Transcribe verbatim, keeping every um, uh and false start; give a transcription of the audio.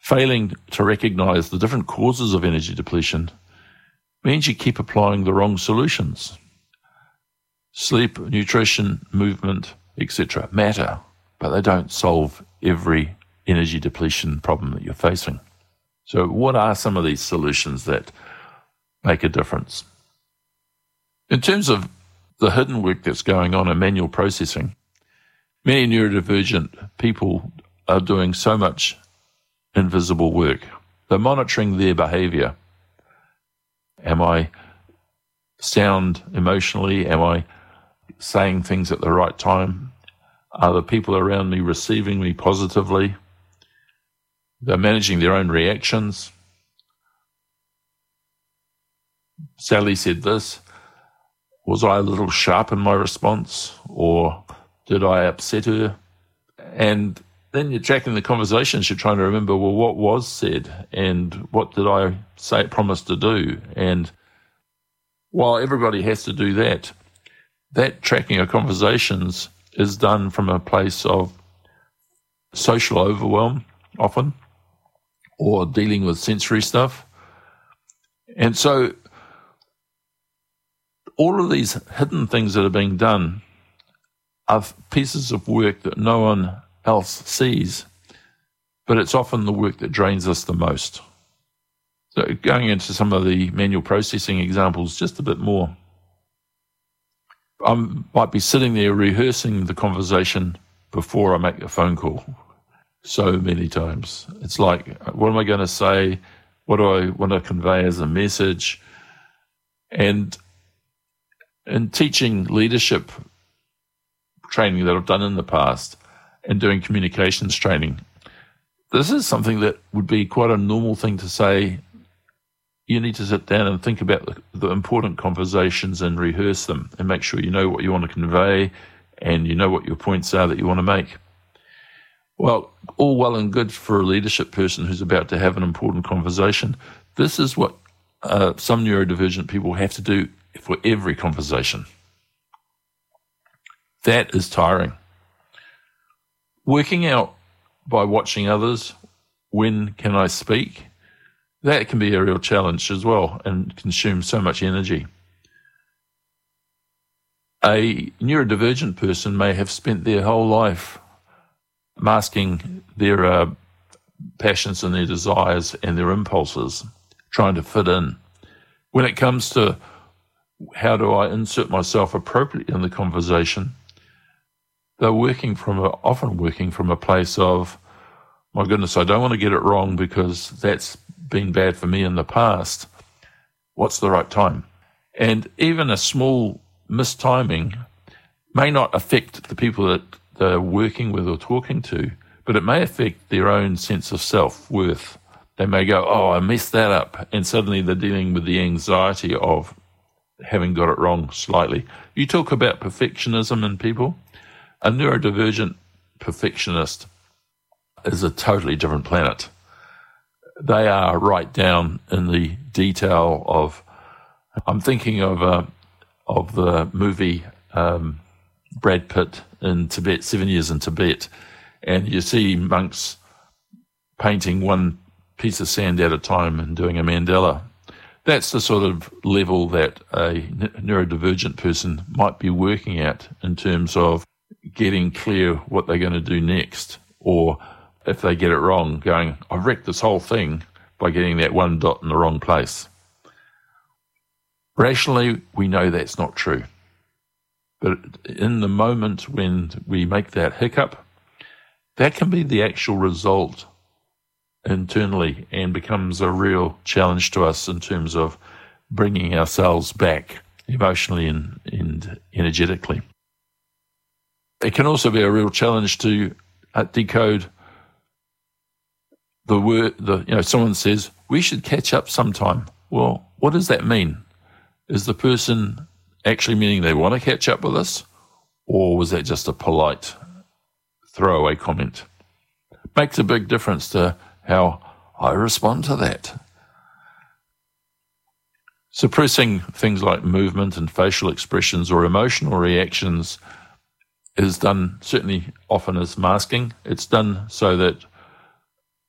Failing to recognise the different causes of energy depletion means you keep applying the wrong solutions. Sleep, nutrition, movement, et cetera matter, but they don't solve every energy depletion problem that you're facing. So what are some of these solutions that make a difference? In terms of the hidden work that's going on in manual processing, many neurodivergent people are doing so much invisible work. They're monitoring their behavior. Am I sound emotionally? Am I saying things at the right time? Are the people around me receiving me positively? They're managing their own reactions. Sally said this. Was I a little sharp in my response, or did I upset her? And then you're tracking the conversations. You're trying to remember, well, what was said, and what did I say, promise to do? And while everybody has to do that, that tracking of conversations is done from a place of social overwhelm, often, or dealing with sensory stuff. And so all of these hidden things that are being done are pieces of work that no one else sees, but it's often the work that drains us the most. So going into some of the manual processing examples just a bit more, I might be sitting there rehearsing the conversation before I make a phone call so many times. It's like, what am I going to say? What do I want to convey as a message? And in teaching leadership training that I've done in the past and doing communications training, this is something that would be quite a normal thing to say. You need to sit down and think about the, the important conversations and rehearse them and make sure you know what you want to convey and you know what your points are that you want to make. Well, all well and good for a leadership person who's about to have an important conversation. This is what uh, some neurodivergent people have to do for every conversation. That is tiring. Working out by watching others, when can I speak? That can be a real challenge as well and consume so much energy. A neurodivergent person may have spent their whole life masking their uh, passions and their desires and their impulses, trying to fit in. When it comes to how do I insert myself appropriately in the conversation, they're working from a, often working from a place of, my goodness, I don't want to get it wrong because that's been bad for me in the past. What's the right time? And even a small mistiming may not affect the people that they're working with or talking to, but it may affect their own sense of self-worth. They may go, oh, I messed that up, and suddenly they're dealing with the anxiety of having got it wrong slightly. You talk about perfectionism in people. A neurodivergent perfectionist is a totally different planet. They are right down in the detail of, I'm thinking of uh, of the movie um, Brad Pitt in Tibet, Seven Years in Tibet, and you see monks painting one piece of sand at a time and doing a mandala. That's the sort of level that a neurodivergent person might be working at in terms of getting clear what they're going to do next, or if they get it wrong, going, I've wrecked this whole thing by getting that one dot in the wrong place. Rationally, we know that's not true. But in the moment when we make that hiccup, that can be the actual result internally and becomes a real challenge to us in terms of bringing ourselves back emotionally and, and energetically. It can also be a real challenge to uh, decode the word, the, you know, someone says, we should catch up sometime. Well, what does that mean? Is the person actually meaning they want to catch up with us? Or was that just a polite throwaway comment? Makes a big difference to how I respond to that. Suppressing things like movement and facial expressions or emotional reactions is done certainly often as masking. It's done so that